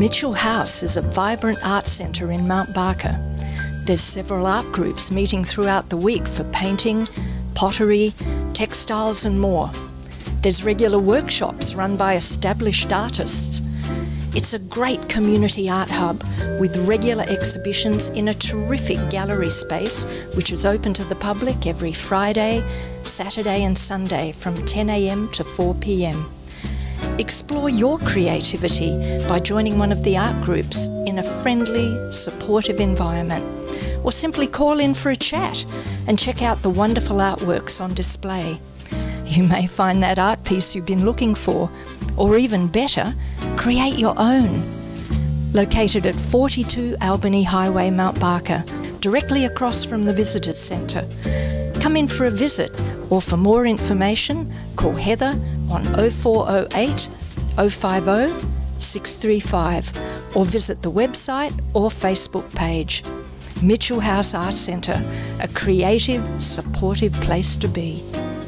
Mitchell House is a vibrant art centre in Mount Barker. There's several art groups meeting throughout the week for painting, pottery, textiles and more. There's regular workshops run by established artists. It's a great community art hub with regular exhibitions in a terrific gallery space which is open to the public every Friday, Saturday and Sunday from 10 a.m. to 4 p.m. Explore your creativity by joining one of the art groups in a friendly, supportive environment, or simply call in for a chat and check out the wonderful artworks on display. You may find that art piece you've been looking for, or even better, create your own. Located at 42 Albany Highway, Mount Barker, directly across from the Visitors Centre. Come in for a visit, or for more information, call Heather on 0408 050 635, or visit the website or Facebook page. Mitchell House Art Centre, a creative, supportive place to be.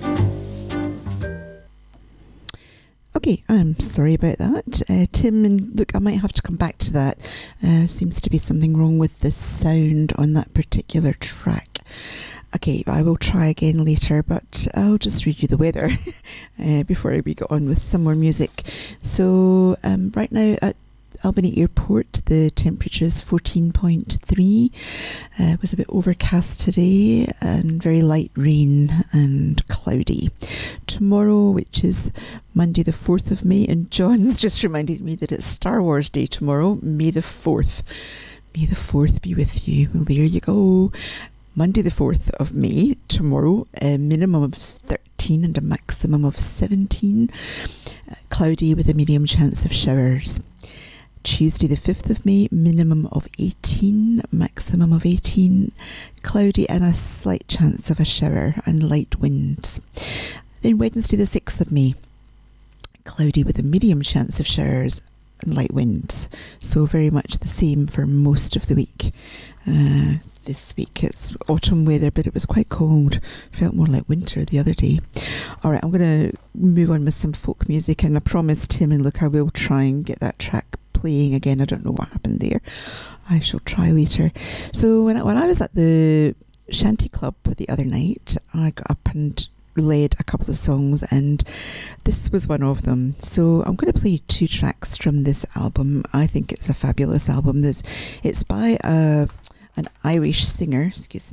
Okay, I'm sorry about that. Tim, and look, I might have to come back to that. Seems to be something wrong with the sound on that particular track. Okay, I will try again later, but I'll just read you the weather before we get on with some more music. So right now at Albany Airport, the temperature is 14.3. It was a bit overcast today and very light rain and cloudy. Tomorrow, which is Monday the 4th of May, and John's just reminded me that it's Star Wars Day tomorrow, May the 4th. May the 4th be with you. Well, there you go. Monday the 4th of May, tomorrow, a minimum of 13 and a maximum of 17. Cloudy with a medium chance of showers. Tuesday the 5th of May, minimum of 18, maximum of 18, cloudy and a slight chance of a shower and light winds. Then Wednesday the 6th of May, cloudy with a medium chance of showers and light winds. So very much the same for most of the week. This week it's autumn weather, but it was quite cold. Felt more like winter the other day. Alright, I'm going to move on with some folk music, and I promised him, and look, I will try and get that track playing again. I don't know what happened there. I shall try later. So when I was at the Shanty Club the other night, I got up and led a couple of songs, and this was one of them. So I'm going to play 2 tracks from this album. I think it's a fabulous album. It's by an Irish singer,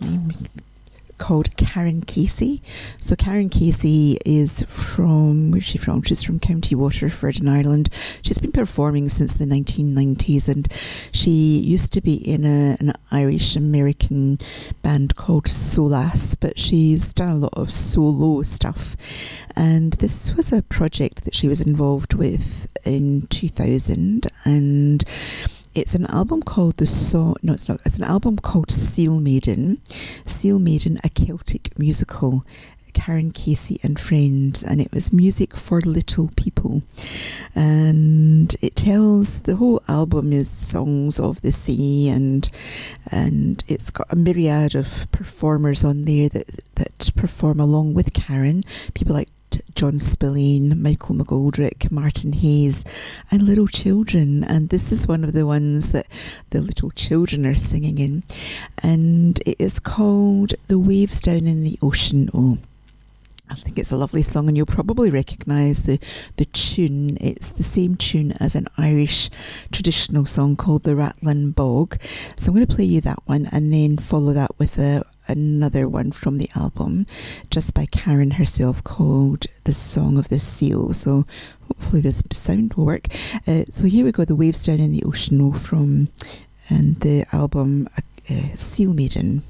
called Karen Casey. So Karen Casey is from, where's she from? She's from County Waterford in Ireland. She's been performing since the 1990s, and she used to be in an Irish-American band called Solas, but she's done a lot of solo stuff. And this was a project that she was involved with in 2000, and it's an album called It's an album called Seal Maiden. Seal Maiden, a Celtic musical. Karen Casey and Friends, and it was music for little people. And it tells, the whole album is songs of the sea, and it's got a myriad of performers on there that perform along with Karen. People like John Spillane, Michael McGoldrick, Martin Hayes, and little children. And this is one of the ones that the little children are singing in. And it is called The Waves Down in the Ocean. Oh, I think it's a lovely song, and you'll probably recognise the tune. It's the same tune as an Irish traditional song called The Ratlin Bog. So I'm going to play you that one, and then follow that with another one from the album, just by Karen herself, called The Song of the Seal. So hopefully this sound will work. So here we go, The Waves Down in the Ocean from the album Seal Maiden.